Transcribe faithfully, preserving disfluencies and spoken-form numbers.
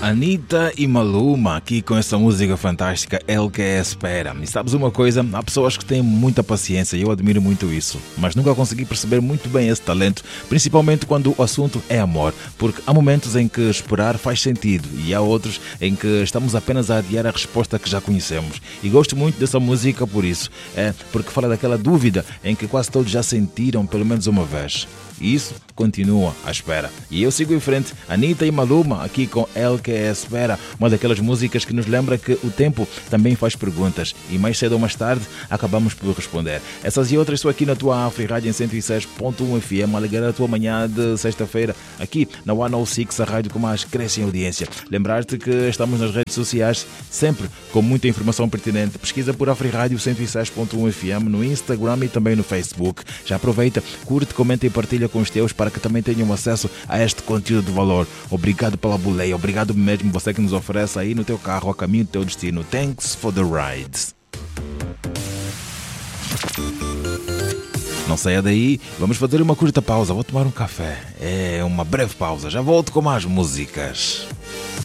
Anitta e Maluma aqui com essa música fantástica, El Que Espera. E sabes uma coisa? Há pessoas que têm muita paciência e eu admiro muito isso, mas nunca consegui perceber muito bem esse talento, principalmente quando o assunto é amor, porque há momentos em que esperar faz sentido e há outros em que estamos apenas a adiar a resposta que já conhecemos. E gosto muito dessa música por isso, é porque fala daquela dúvida em que quase todos já sentiram pelo menos uma vez. E isso continua à espera. E eu sigo em frente, Anitta e Maluma, aqui com El Que Espera, uma daquelas músicas que nos lembra que o tempo também faz perguntas e mais cedo ou mais tarde acabamos por responder. Essas e outras estou aqui na tua Afri Rádio em cento e seis ponto um F M, alegrar a tua manhã de sexta-feira, aqui na cento e seis, a rádio com mais cresce em audiência. Lembrar-te que estamos nas redes sociais, sempre com muita informação pertinente. Pesquisa por Afri Rádio cento e seis ponto um F M no Instagram e também no Facebook. Já aproveita, curte, comenta e partilha com os teus para que também tenham acesso a este conteúdo de valor. Obrigado pela boleia, obrigado mesmo você que nos oferece aí no teu carro a caminho do teu destino. Thanks for the ride. Não saia daí, vamos fazer uma curta pausa, vou tomar um café. É uma breve pausa, já volto com mais músicas.